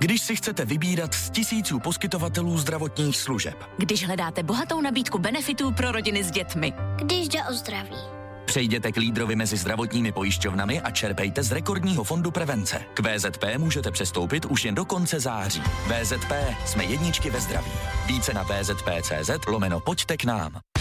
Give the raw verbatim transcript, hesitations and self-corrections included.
Když si chcete vybírat z tisíců poskytovatelů zdravotních služeb. Když hledáte bohatou nabídku benefitů pro rodiny s dětmi. Když jde o zdraví. Přejděte k lídrovi mezi zdravotními pojišťovnami a čerpejte z rekordního fondu prevence. K V Z P můžete přestoupit už jen do konce září. V Z P jsme jedničky ve zdraví. Více na vzp.cz lomeno pojďte k nám.